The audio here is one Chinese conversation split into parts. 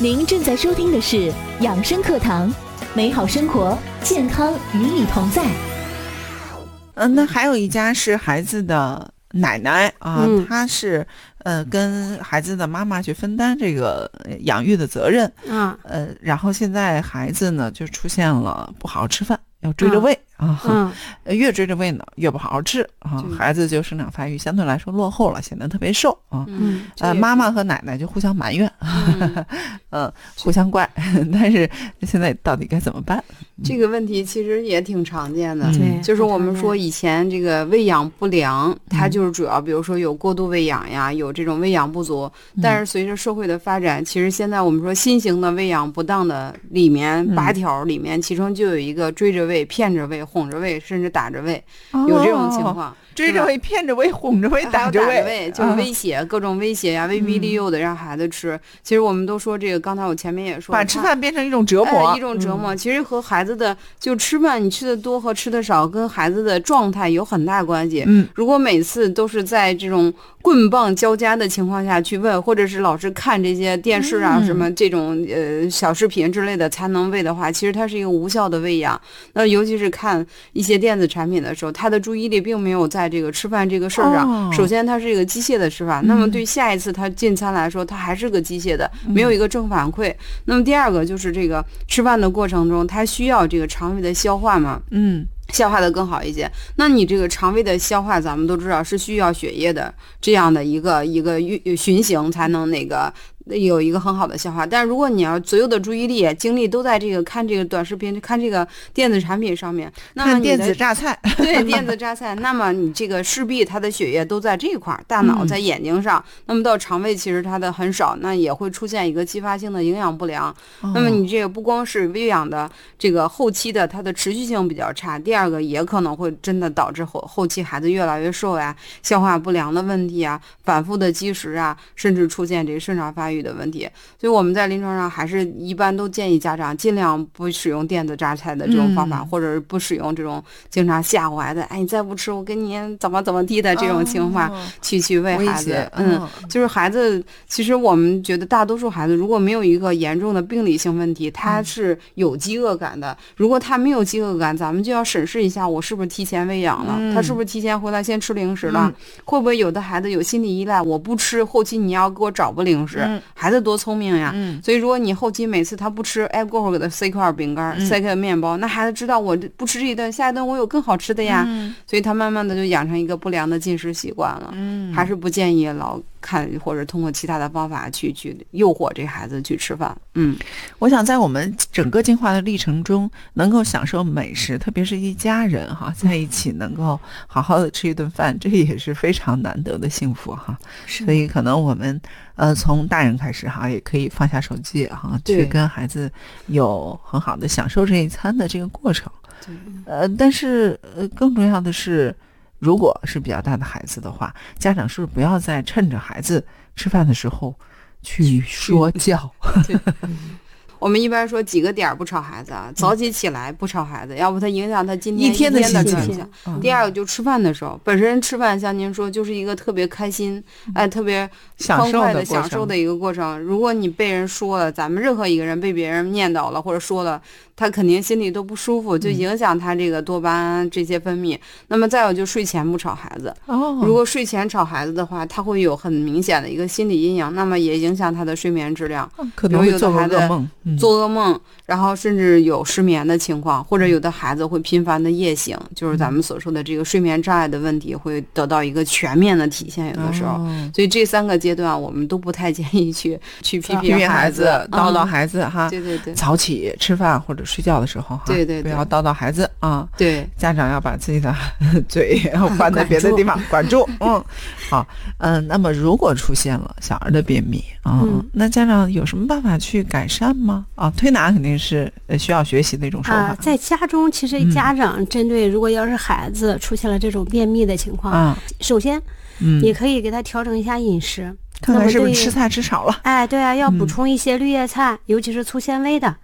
您正在收听的是养生课堂，美好生活，健康与你同在。 那还有一家是孩子的奶奶啊，她是跟孩子的妈妈去分担这个养育的责任啊，然后现在孩子呢就出现了不好好吃饭，要追着喂越追着喂呢越不好好吃啊，孩子就生长发育相对来说落后了，显得特别瘦啊。妈妈和奶奶就互相埋怨，互相怪，但是现在到底该怎么办？ 这个问题其实也挺常见的，就是我们说以前这个喂养不良，它就是主要比如说有过度喂养呀，有这种喂养不足，但是随着社会的发展，其实现在我们说新型的喂养不当的里面8条里面，其中就有一个追着喂、骗着喂、哄着喂，甚至打着喂，有这种情况。 追着喂、骗着喂、哄着喂、打着喂， 就是威胁，各种威胁呀，威逼利诱的让孩子吃。其实我们都说这个，刚才我前面也说， 把吃饭变成一种折磨， 一种折磨。其实和孩子的就吃饭，你吃的多和吃的少，跟孩子的状态有很大关系。如果每次都是在这种棍棒交加的情况下去问，或者是老是看这些电视啊什么这种小视频之类的才能喂的话，其实它是一个无效的喂养。那尤其是看一些电子产品的时候，他的注意力并没有在这个吃饭这个事儿上。首先它是一个机械的吃饭，那么对下一次他进餐来说，它还是个机械的，没有一个正反馈。那么第二个就是这个吃饭的过程中，它需要这个肠胃的消化嘛，消化的更好一些。那你这个肠胃的消化，咱们都知道是需要血液的这样的一个循行才能有一个很好的消化。但如果你要所有的注意力精力都在这个看这个短视频、看这个电子产品上面，那么看电子榨菜， 对电子榨菜，那么你这个势必它的血液都在这一块，大脑在眼睛上，那么到肠胃其实它的很少，那也会出现一个继发性的营养不良。那么你这个不光是喂养的这个后期的它的持续性比较差，第二个也可能会真的导致后期孩子越来越瘦呀，消化不良的问题啊，反复的积食啊，甚至出现这个生长发育的问题。所以我们在临床上还是一般都建议家长尽量不使用电子榨菜的这种方法，或者是不使用这种经常吓唬孩子，你再不吃我跟你怎么地的这种情况去喂孩子。就是孩子，其实我们觉得大多数孩子如果没有一个严重的病理性问题，他是有饥饿感的。如果他没有饥饿感，咱们就要审视一下我是不是提前喂养了，他是不是提前回来先吃零食了，会不会有的孩子有心理依赖，我不吃后期你要给我找不零食，孩子多聪明呀。所以如果你后期每次他不吃，过会儿给他塞块饼干，塞块面包，那孩子知道我不吃这一顿，下一顿我有更好吃的呀。所以他慢慢的就养成一个不良的进食习惯了。还是不建议老看或者通过其他的方法去诱惑这孩子去吃饭。 我想在我们整个进化的历程中，能够享受美食，特别是一家人在一起能够好好的吃一顿饭，这也是非常难得的幸福所以可能我们从大人开始也可以放下手机去跟孩子有很好的享受这一餐的这个过程。但是更重要的是，如果是比较大的孩子的话，家长是不是不要再趁着孩子吃饭的时候去说教？ 我们一般说几个点不吵孩子早起起来不吵孩子，要不他影响他今天一天的心情。第二个就吃饭的时候，本身吃饭像您说就是一个特别开心特别欢快的享受的一个过程。如果你被人说了，咱们任何一个人被别人念叨了或者说了，他肯定心里都不舒服，就影响他这个多巴胺这些分泌。那么再有就睡前不吵孩子，如果睡前吵孩子的话，他会有很明显的一个心理阴影，那么也影响他的睡眠质量， 可能会做噩梦， 做噩梦，然后甚至有失眠的情况，或者有的孩子会频繁的夜醒，就是咱们所说的这个睡眠障碍的问题会得到一个全面的体现，有的时候。所以这3个阶段我们都不太建议去批评孩子， 叨叨孩子对， 早起吃饭或者睡觉的时候对， 不要叨叨孩子对， 家长要把自己的嘴放在别的地方管住。好，那么如果出现了小儿的便秘那家长有什么办法去改善吗？推拿肯定是需要学习的一种手法。 在家中，其实家长针对如果要是孩子出现了这种便秘的情况，首先也可以给他调整一下饮食， 看看是不是吃菜吃少了。 对啊，要补充一些绿叶菜，尤其是粗纤维的。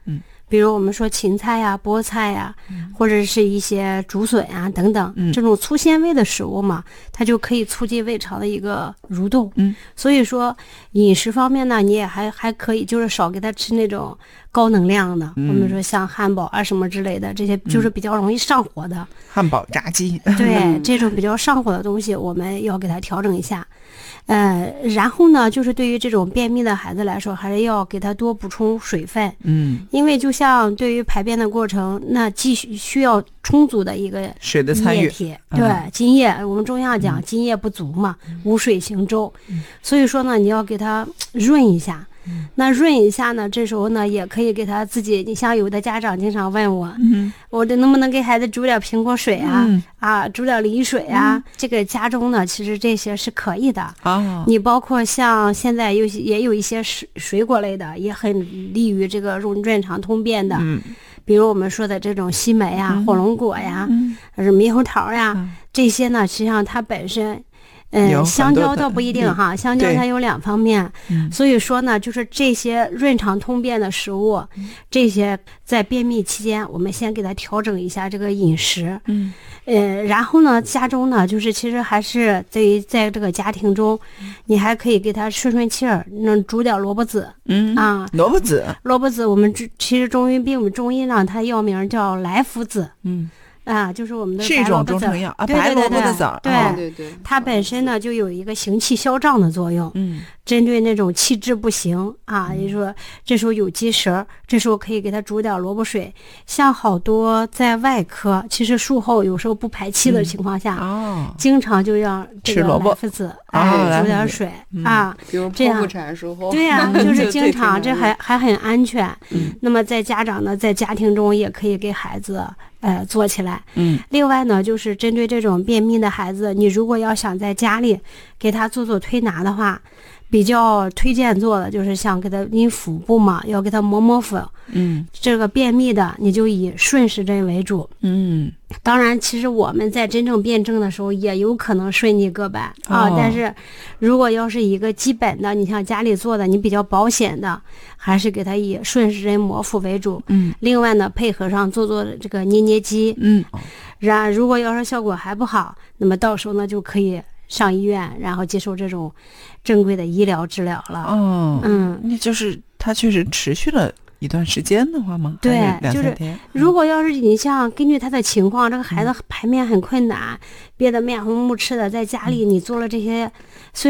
比如我们说芹菜呀、菠菜呀，或者是一些竹笋啊等等，这种粗纤维的食物嘛，它就可以促进胃肠的一个蠕动。所以说饮食方面呢，你也还可以就是少给他吃那种高能量的，我们说像汉堡啊什么之类的，这些就是比较容易上火的。 汉堡、炸鸡， 对，这种比较上火的东西，我们要给他调整一下。然后呢，就是对于这种便秘的孩子来说，还是要给他多补充水分。因为就像对于排便的过程，那既需要充足的一个水的参与， 对，津液，我们中药讲津液不足嘛，无水行舟，所以说呢，你要给他润一下。那润一下呢，这时候呢也可以给他自己，你像有的家长经常问我，我这能不能给孩子煮点苹果水啊，煮点梨水啊，这个家中呢其实这些是可以的。你包括像现在也有一些水果类的，也很利于这个润肠通便的，比如我们说的这种西梅呀、火龙果呀、猕猴桃呀，这些呢实际上它本身香蕉倒不一定哈，香蕉它有2方面，所以说呢，就是这些润肠通便的食物，这些在便秘期间，我们先给它调整一下这个饮食，然后呢，家中呢，就是其实还是在这个家庭中，你还可以给它顺气儿，能煮点萝卜籽， 萝卜籽， 我们其实中医呢，它药名叫莱菔子，就是我们的是一种中成药啊，白萝卜的籽儿， 对， 它本身呢就有一个行气消胀的作用，针对那种气滞不行啊，也就是说这时候有积食，这时候可以给它煮点萝卜水。像好多在外科，其实术后有时候不排气的情况下，经常就让这个莱菔子煮点水比如剖腹产术后， 对呀，就是经常这还很安全。那么在家长呢，在家庭中也可以给孩子做起来。另外呢，就是针对这种便秘的孩子，你如果要想在家里给他做推拿的话，比较推荐做的就是像给他，因腹部嘛，要给他抹腹。这个便秘的你就以顺时针为主。当然，其实我们在真正辩证的时候也有可能顺逆各半但是如果要是一个基本的，你像家里做的，你比较保险的，还是给他以顺时针抹腹为主。另外呢，配合上做这个捏肌。如果要是效果还不好，那么到时候呢就可以上医院，然后接受这种正规的医疗治疗了。 那就是它确实持续了一段时间的话吗？ 对， 2-3天。 如果要是你像根据他的情况，这个孩子排便很困难，憋得面红目赤的，在家里你做了这些，虽